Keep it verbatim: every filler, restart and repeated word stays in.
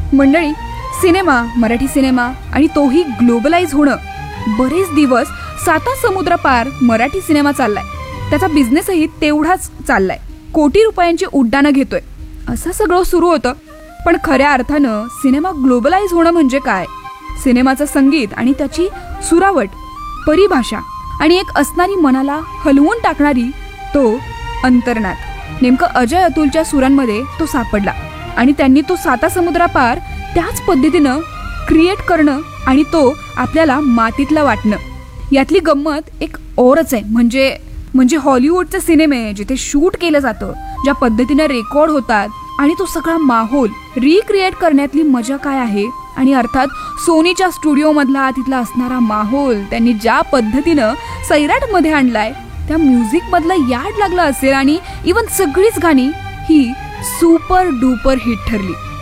मंडळी, cinema, Marathi cinema आणि तोही ग्लोबलाइज होणं, बरेच दिवस साता समुद्रापार मराठी सिनेमा चाललाय. त्याचा बिझनेसही तेवढाच चाललाय. कोटी रुपयांची उड्डाणं घेतोय. असं सगळं सुरू होतं. पण खऱ्या अर्थानं सिनेमा ग्लोबलाइज होणं म्हणजे काय? सिनेमाचं संगीत आणि त्याची सुरावट, परिभाषा आणि एक असणारी मनाला हलवून टाकणारी तो अंतर्नाद. नेमकं अजय अतुलच्या सुरांमध्ये तो सापडला आणि त्यांनी तो साता समुद्रापार त्याच पद्धतीनं क्रिएट करणं आणि तो आपल्याला मातीतला वाटणं. यातली गंमत एक औरच आहे. म्हणजे म्हणजे हॉलिवूडचे सिनेमे जिथे शूट केलं जातं, ज्या पद्धतीनं रेकॉर्ड होतात आणि तो सगळा माहोल रिक्रिएट करण्यातली मजा काय आहे. आणि अर्थात सोनीच्या स्टुडिओमधला तिथला असणारा माहोल त्यांनी ज्या पद्धतीनं सैराटमध्ये आणलाय, त्या म्युझिकमधलं याड लागलं असेल आणि इवन सगळीच गाणी ही सुपर डुपर हिट ठरली.